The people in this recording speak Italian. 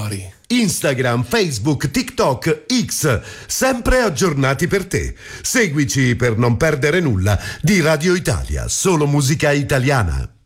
migliori. Instagram, Facebook, TikTok, X, sempre aggiornati per te. Seguici per non perdere nulla di Radio Italia, solo musica italiana.